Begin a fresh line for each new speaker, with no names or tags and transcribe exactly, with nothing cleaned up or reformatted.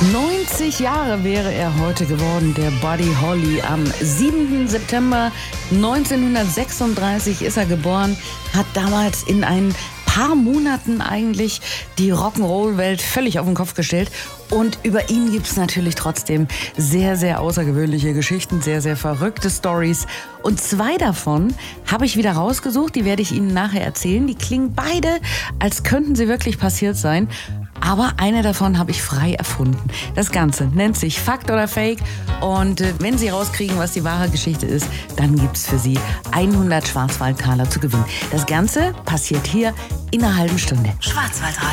neunzig Jahre wäre er heute geworden, der Buddy Holly. Am siebten September neunzehnhundertsechsunddreißig ist er geboren, hat damals in ein paar Monaten eigentlich die Rock'n'Roll-Welt völlig auf den Kopf gestellt. Und über ihn gibt es natürlich trotzdem sehr, sehr außergewöhnliche Geschichten, sehr, sehr verrückte Stories. Und zwei davon habe ich wieder rausgesucht, die werde ich Ihnen nachher erzählen. Die klingen beide, als könnten sie wirklich passiert sein. Aber eine davon habe ich frei erfunden. Das Ganze nennt sich Fakt oder Fake. Und äh, wenn Sie rauskriegen, was die wahre Geschichte ist, dann gibt es für Sie hundert Schwarzwaldtaler zu gewinnen. Das Ganze passiert hier in einer halben Stunde.
Schwarzwaldradio.